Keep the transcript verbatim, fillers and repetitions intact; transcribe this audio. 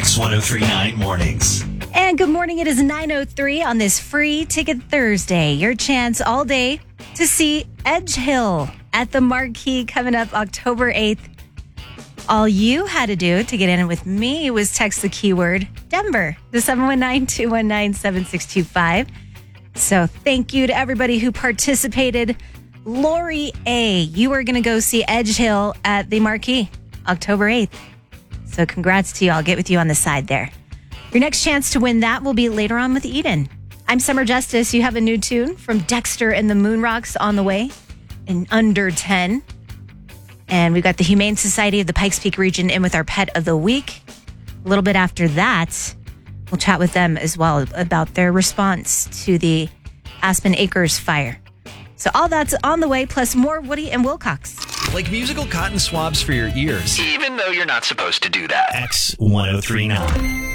X ten thirty-nine Mornings. And good morning. It is nine oh three on this free ticket Thursday. Your chance all day to see Edge Hill at the Marquee coming up October eighth. All you had to do to get in with me was text the keyword Denver to seven one nine, two one nine, seven six two five. So thank you to everybody who participated. Lori A., you are going to go see Edge Hill at the Marquee October eighth. So congrats to you. I'll get with you on the side there. Your next chance to win that will be later on with Eden. I'm Summer Justice. You have a new tune from Dexter and the Moonrocks on the way in under ten. And we've got the Humane Society of the Pikes Peak region in with our pet of the week. A little bit after that, we'll chat with them as well about their response to the Aspen Acres fire. So all that's on the way, plus more Woody and Wilcox. Like musical cotton swabs for your ears. Even though you're not supposed to do that. X ten thirty-nine.